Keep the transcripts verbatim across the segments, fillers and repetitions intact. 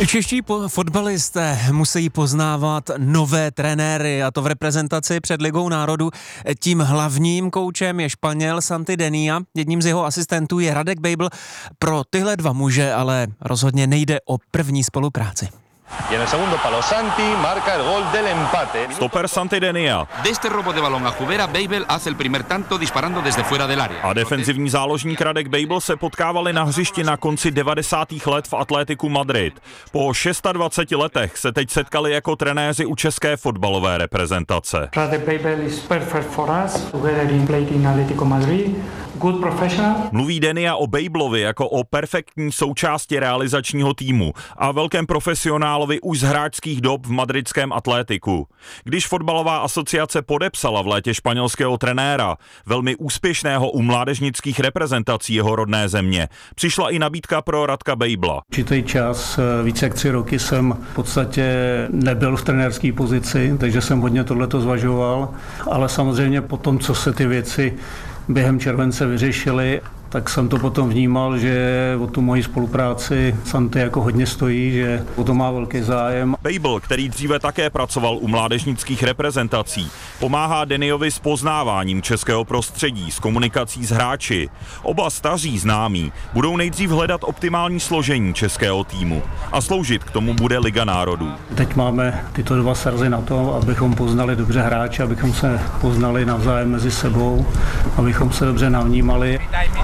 Čeští po- fotbalisté musí poznávat nové trenéry, a to v reprezentaci před Ligou národů. Tím hlavním koučem je Španěl Santi Denia, jedním z jeho asistentů je Radek Bejbl. Pro tyhle dva muže ale rozhodně nejde o první spolupráci. Y en el segundo palo Santi marca el gol del empate. Stoper Santi Denia. De este robo de balón a Jubera, Bejbl hace el primer tanto disparando desde fuera del área. A defenzivní záložník Radek Bejbl se potkávali na hřišti na konci devadesátých let v Atléticu Madrid. Po dvaceti šesti letech se teď setkali jako trenéři u české fotbalové reprezentace. Radek Bejbl is perfect for us. Together he played in Atlético Madrid. Good professional. Mluví Denia o Bejblovi jako o perfektní součásti realizačního týmu a velkém profesionálovi už z hráčských dob v madridském Atlétiku. Když fotbalová asociace podepsala v létě španělského trenéra, velmi úspěšného u mládežnických reprezentací jeho rodné země, přišla i nabídka pro Radka Bejbla. Určitý čas, více jak tři roky jsem v podstatě nebyl v trenérské pozici, takže jsem hodně tohleto zvažoval, ale samozřejmě po tom, co se ty věci během července vyřešili, tak jsem to potom vnímal, že o tu moji spolupráci Santi jako hodně stojí, že o to má velký zájem. Bejbl, který dříve také pracoval u mládežnických reprezentací, pomáhá Deniovi s poznáváním českého prostředí, s komunikací s hráči. Oba staří známí budou nejdřív hledat optimální složení českého týmu a sloužit k tomu bude Liga národů. Teď máme tyto dva sarzy na to, abychom poznali dobře hráče, abychom se poznali navzájem mezi sebou, abychom se dobře navnímali.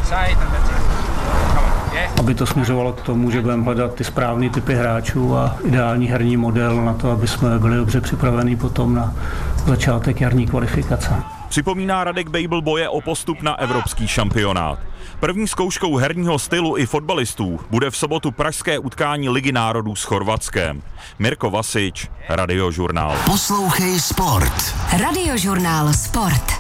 Aby to směřovalo k tomu, že budeme hledat ty správné typy hráčů a ideální herní model na to, aby jsme byli dobře připravení potom na začátek jarní kvalifikace. Připomíná Radek Bejbl boje o postup na evropský šampionát. První zkouškou herního stylu i fotbalistů bude v sobotu pražské utkání Ligy národů s Chorvatskem. Mirko Vasič, Radiožurnál. Poslouchej Sport. Radiožurnál Sport.